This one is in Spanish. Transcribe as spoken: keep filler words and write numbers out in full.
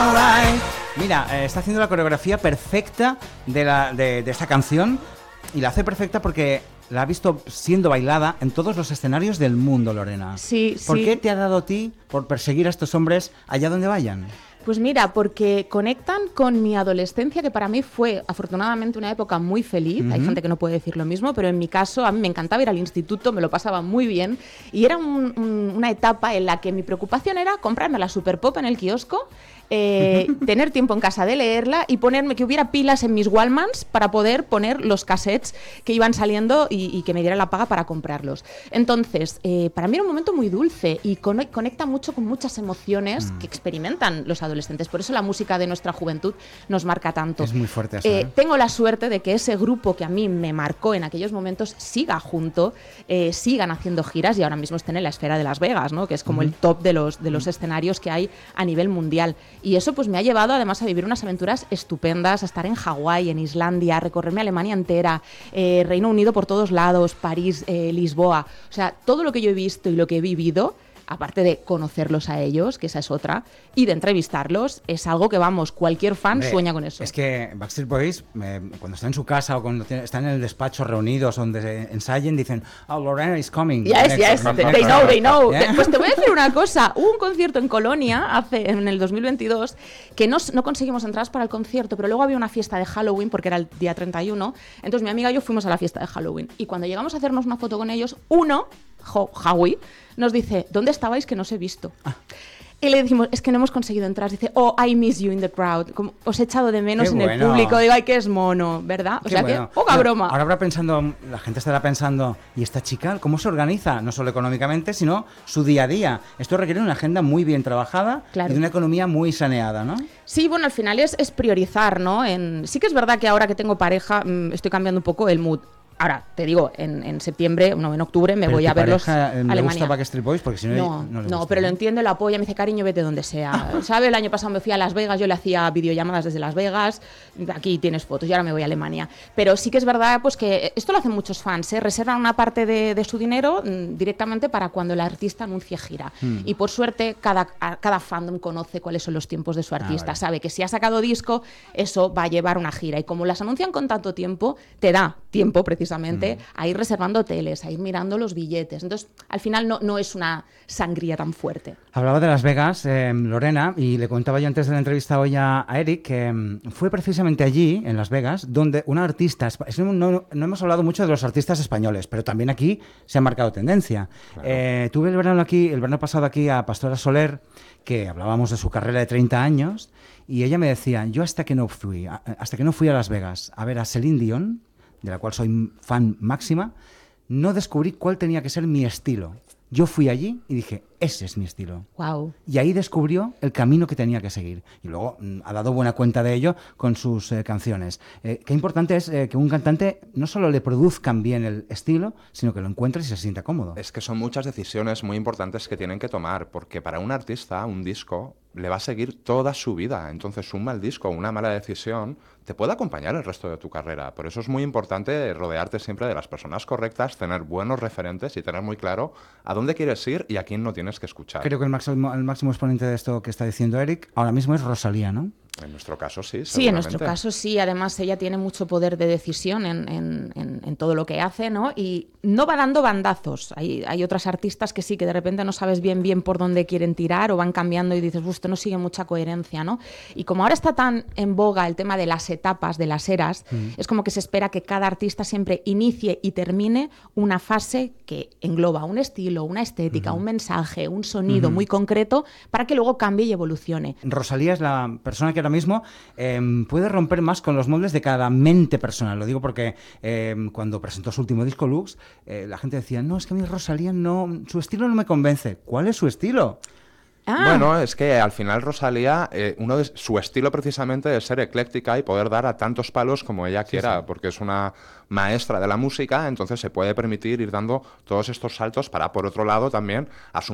alright. Mira, eh, está haciendo la coreografía perfecta de, la, de, de esta canción y la hace perfecta porque la ha visto siendo bailada en todos los escenarios del mundo, Lorena. Sí, ¿Por sí. qué te ha dado a ti por perseguir a estos hombres allá donde vayan? Pues mira, porque conectan con mi adolescencia, que para mí fue afortunadamente una época muy feliz. Uh-huh. Hay gente que no puede decir lo mismo, pero en mi caso a mí me encantaba ir al instituto, me lo pasaba muy bien y era un, un, una etapa en la que mi preocupación era comprarme la Super Pop en el kiosco, eh, tener tiempo en casa de leerla y ponerme que hubiera pilas en mis Wallmans para poder poner los cassettes que iban saliendo y, y que me diera la paga para comprarlos. Entonces, eh, para mí era un momento muy dulce y con, conecta mucho con muchas emociones uh-huh. que experimentan los adolescentes. adolescentes. Por eso la música de nuestra juventud nos marca tanto. Es muy fuerte eso, eh, ¿eh? Tengo la suerte de que ese grupo que a mí me marcó en aquellos momentos siga junto, eh, sigan haciendo giras y ahora mismo estén en la esfera de Las Vegas, ¿no? Que es como uh-huh. el top de los, de los uh-huh. escenarios que hay a nivel mundial. Y eso pues me ha llevado además a vivir unas aventuras estupendas, a estar en Hawái, en Islandia, a recorrerme Alemania entera, eh, Reino Unido por todos lados, París, eh, Lisboa. O sea, todo lo que yo he visto y lo que he vivido, aparte de conocerlos a ellos, que esa es otra, y de entrevistarlos, es algo que, vamos, cualquier fan Hombre, sueña con eso. Es que Backstreet Boys, eh, cuando están en su casa o cuando tiene, están en el despacho reunidos donde se ensayen, dicen, oh, Lorena is coming. Yes, yes, they know, they know. Yeah. Pues te voy a decir una cosa, hubo un concierto en Colonia hace, en el dos mil veintidós que no, no conseguimos entradas para el concierto, pero luego había una fiesta de Halloween, porque era el día treinta y uno, entonces mi amiga y yo fuimos a la fiesta de Halloween, y cuando llegamos a hacernos una foto con ellos, uno, Howie, nos dice, ¿dónde estabais que no os he visto? Ah. Y le decimos, es que no hemos conseguido entrar. Dice, oh, I miss you in the crowd. Como, os he echado de menos Qué en bueno. el público. Digo, ay, que es mono, ¿verdad? O Qué sea bueno. que, poca broma. Ahora habrá pensando, la gente estará pensando, ¿y esta chica cómo se organiza? No solo económicamente, sino su día a día. Esto requiere una agenda muy bien trabajada claro. y de una economía muy saneada, ¿no? Sí, bueno, al final es, es priorizar, ¿no? En, sí que es verdad que ahora que tengo pareja, mmm, estoy cambiando un poco el mood. Ahora, te digo, en, en septiembre, no, en octubre me pero voy a verlos a Alemania. ¿Le gusta Backstreet Boys? Porque si no, no, no, le no gusta, pero ¿no? lo entiende, lo apoya, me dice, cariño, vete donde sea. ¿Sabes? El año pasado me fui a Las Vegas, yo le hacía videollamadas desde Las Vegas, aquí tienes fotos y ahora me voy a Alemania. Pero sí que es verdad pues que esto lo hacen muchos fans, ¿eh? Reservan una parte de, de su dinero mmm, directamente para cuando el artista anuncie gira. Hmm. Y por suerte, cada, cada fandom conoce cuáles son los tiempos de su artista. Ah, vale. Sabe que si ha sacado disco, eso va a llevar una gira. Y como las anuncian con tanto tiempo, te da tiempo precisamente hmm. a ir reservando hoteles, a ir mirando los billetes. Entonces, al final no, no es una sangría tan fuerte. Hablaba de Las Vegas, eh, Lorena, y le contaba yo antes de la entrevista hoy a, a Eric que um, fue precisamente allí, en Las Vegas, donde una artista... No, no, no hemos hablado mucho de los artistas españoles, pero también aquí se ha marcado tendencia. Claro. Eh, tuve el verano aquí, el verano pasado aquí a Pastora Soler, que hablábamos de su carrera de treinta años, y ella me decía, yo hasta que no fui, hasta que no fui a Las Vegas a ver a Celine Dion, de la cual soy fan máxima, no descubrí cuál tenía que ser mi estilo. Yo fui allí y dije, ese es mi estilo. Wow. Y ahí descubrió el camino que tenía que seguir. Y luego mm, ha dado buena cuenta de ello con sus eh, canciones. Eh, qué importante es eh, que un cantante no solo le produzcan bien el estilo, sino que lo encuentre y se sienta cómodo. Es que son muchas decisiones muy importantes que tienen que tomar, porque para un artista, un disco le va a seguir toda su vida. Entonces, un mal disco, una mala decisión, te puede acompañar el resto de tu carrera. Por eso es muy importante rodearte siempre de las personas correctas, tener buenos referentes y tener muy claro a dónde quieres ir y a quién no tienes que escuchar. Creo que el máximo, el máximo exponente de esto que está diciendo Eric ahora mismo es Rosalía, ¿no? En nuestro caso sí, Sí, en nuestro caso sí. Además, ella tiene mucho poder de decisión en, en, en, en todo lo que hace, ¿no? Y no va dando bandazos. Hay, hay otras artistas que sí, que de repente no sabes bien bien por dónde quieren tirar o van cambiando y dices, esto no sigue mucha coherencia, ¿no? Y como ahora está tan en boga el tema de las etapas, de las eras, mm. es como que se espera que cada artista siempre inicie y termine una fase que engloba un estilo, una estética, mm. un mensaje, un sonido mm. muy concreto para que luego cambie y evolucione. Rosalía es la persona que ahora mismo eh, puede romper más con los moldes de cada mente personal. Lo digo porque eh, cuando presentó su último disco, Lux, eh, la gente decía, no, es que a mí Rosalía no, su estilo no me convence. ¿Cuál es su estilo? Ah. Bueno, es que al final Rosalía, eh, uno de su estilo precisamente es ser ecléctica y poder dar a tantos palos como ella quiera, sí, sí. porque es una maestra de la música, entonces se puede permitir ir dando todos estos saltos para, por otro lado, también asumir